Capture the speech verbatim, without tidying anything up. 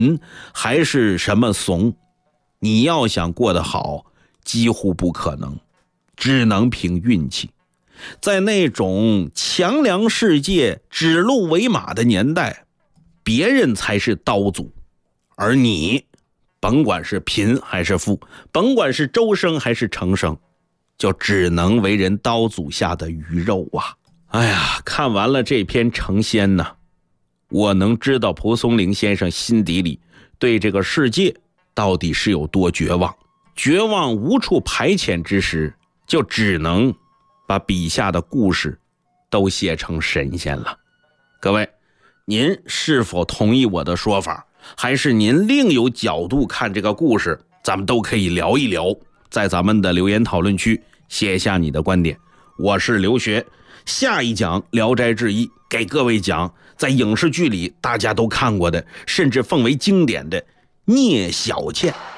还是什么怂，你要想过得好，几乎不可能，只能凭运气。在那种强梁世界指鹿为马的年代，别人才是刀俎，而你甭管是贫还是富，甭管是周生还是程生，就只能为人刀俎下的鱼肉啊！哎呀，看完了这篇成仙呢，我能知道蒲松龄先生心底里对这个世界到底是有多绝望。绝望无处排遣之时，就只能把笔下的故事都写成神仙了。各位，您是否同意我的说法？还是您另有角度看这个故事？咱们都可以聊一聊，在咱们的留言讨论区写下你的观点。我是刘学，下一讲《聊斋志异》给各位讲在影视剧里大家都看过的，甚至奉为经典的聂小倩。